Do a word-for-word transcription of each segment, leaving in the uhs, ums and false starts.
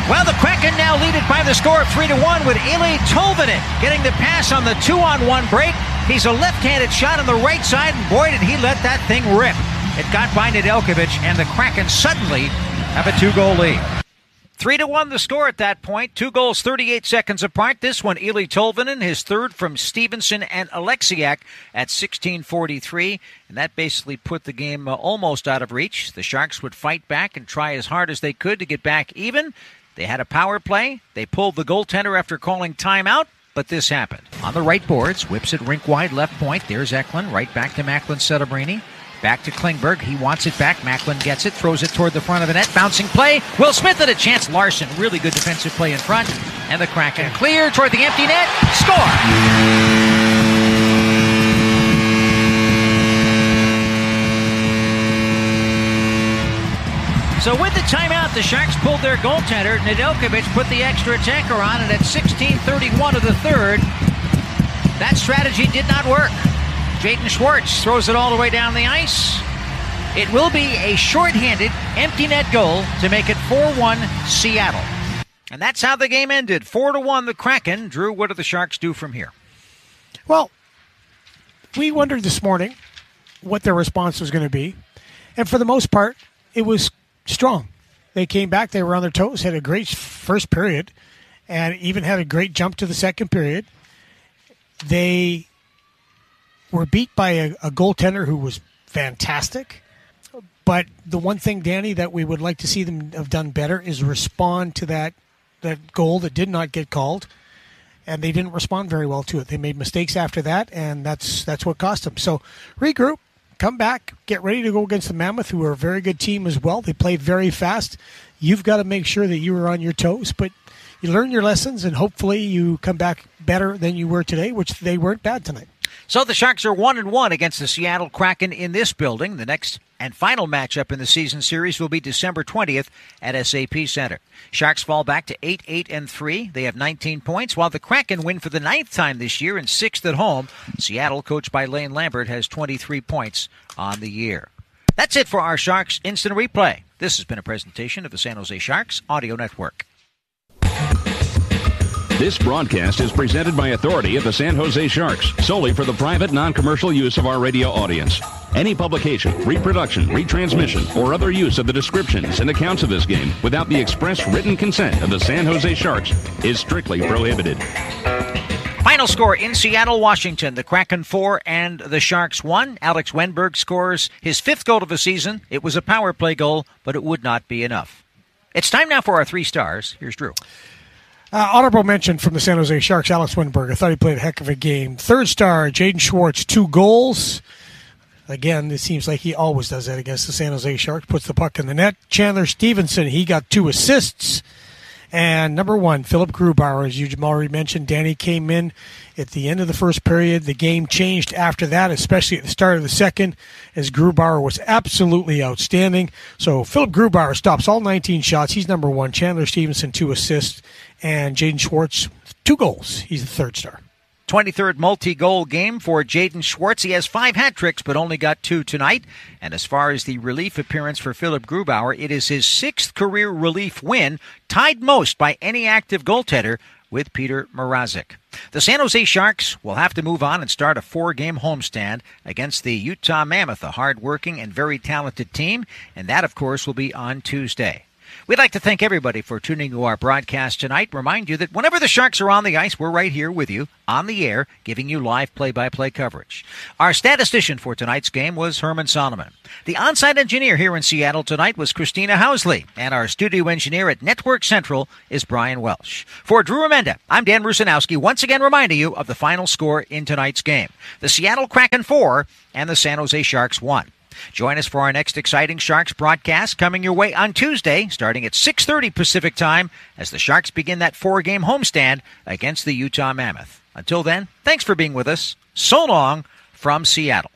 Well, the Kraken now lead it by the score of three to one with Eeli Tolvanen getting the pass on the two-on-one break. He's a left-handed shot on the right side, and boy, did he let that thing rip. It got by Nedeljkovic, and the Kraken suddenly have a two-goal lead. Three to one the score at that point. Two goals thirty-eight seconds apart. This one, Eeli Tolvanen, his third from Stevenson and Alexiak at sixteen forty-three. And that basically put the game uh, almost out of reach. The Sharks would fight back and try as hard as they could to get back even. They had a power play. They pulled the goaltender after calling timeout, but this happened. On the right boards, whips it rink wide left point. There's Eklund, right back to Macklin Sedabrini. Back to Klingberg. He wants it back. Macklin gets it, throws it toward the front of the net. Bouncing play. Will Smith at a chance. Larson, really good defensive play in front. And the Kraken clear toward the empty net. Score! So with the timeout, the Sharks pulled their goaltender. Nedeljkovic put the extra attacker on, and at sixteen thirty-one of the third, that strategy did not work. Jaden Schwartz throws it all the way down the ice. It will be a shorthanded, empty net goal to make it four one Seattle. And that's how the game ended. four to one the Kraken. Drew, what do the Sharks do from here? Well, we wondered this morning what their response was going to be. And for the most part, it was strong. They came back, they were on their toes, had a great first period, and even had a great jump to the second period. They were beat by a, a goaltender who was fantastic. But the one thing, Danny, that we would like to see them have done better is respond to that, that goal that did not get called. And they didn't respond very well to it. They made mistakes after that, and that's that's what cost them. So regroup. Come back, get ready to go against the Mammoth, who are a very good team as well. They play very fast. You've got to make sure that you are on your toes, but you learn your lessons, and hopefully you come back better than you were today, which they weren't bad tonight. So the Sharks are one and one against the Seattle Kraken in this building. The next and final matchup in the season series will be December twentieth at S A P Center. Sharks fall back to eight eight and three. They have nineteen points, while the Kraken win for the ninth time this year and sixth at home. Seattle, coached by Lane Lambert, has twenty-three points on the year. That's it for our Sharks Instant Replay. This has been a presentation of the San Jose Sharks Audio Network. This broadcast is presented by authority of the San Jose Sharks, solely for the private, non-commercial use of our radio audience. Any publication, reproduction, retransmission, or other use of the descriptions and accounts of this game without the express written consent of the San Jose Sharks is strictly prohibited. Final score in Seattle, Washington. The Kraken four and the Sharks one. Alex Wenberg scores his fifth goal of the season. It was a power play goal, but it would not be enough. It's time now for our three stars. Here's Drew. Uh, honorable mention from the San Jose Sharks, Alex Wenberg. I thought he played a heck of a game. Third star, Jaden Schwartz, two goals. Again, it seems like he always does that against the San Jose Sharks. Puts the puck in the net. Chandler Stevenson, he got two assists. And number one, Philip Grubauer, as you already mentioned. Danny came in at the end of the first period. The game changed after that, especially at the start of the second, as Grubauer was absolutely outstanding. So Philip Grubauer stops all nineteen shots. He's number one. Chandler Stevenson, two assists. And Jaden Schwartz, two goals. He's the third star. twenty-third multi-goal game for Jaden Schwartz. He has five hat tricks, but only got two tonight. And as far as the relief appearance for Philip Grubauer, it is his sixth career relief win, tied most by any active goaltender with Peter Mrazek. The San Jose Sharks will have to move on and start a four-game homestand against the Utah Mammoth, a hard-working and very talented team, and that, of course, will be on Tuesday. We'd like to thank everybody for tuning to our broadcast tonight. Remind you that whenever the Sharks are on the ice, we're right here with you on the air, giving you live play-by-play coverage. Our statistician for tonight's game was Herman Solomon. The on-site engineer here in Seattle tonight was Christina Housley, and our studio engineer at Network Central is Brian Welsh. For Drew Amenda, I'm Dan Rusanowski, once again reminding you of the final score in tonight's game. The Seattle Kraken four and the San Jose Sharks one. Join us for our next exciting Sharks broadcast coming your way on Tuesday, starting at six thirty Pacific Time, as the Sharks begin that four-game homestand against the Utah Mammoth. Until then, thanks for being with us. So long from Seattle.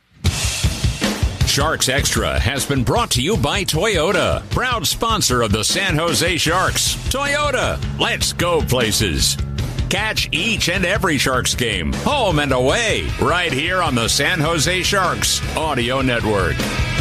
Sharks Extra has been brought to you by Toyota, proud sponsor of the San Jose Sharks. Toyota, let's go places. Catch each and every Sharks game, home and away, right here on the San Jose Sharks Audio Network.